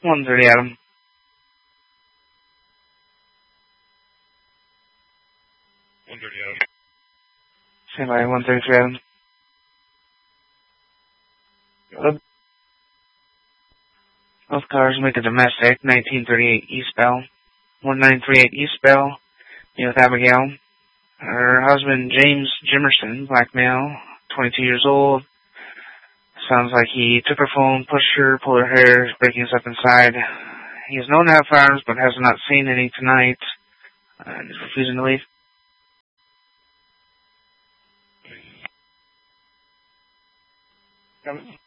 130 Adam. Stand by 133 Adam. Good. Both cars make a domestic, 1938 eastbound. 1938 eastbound. Me with Abigail. Her husband, James Jimerson, black male, 22 years old. Sounds like he took her phone, pushed her, pulled her hair, breaking us up inside. He is known to have firearms, but has not seen any tonight. He's refusing to leave.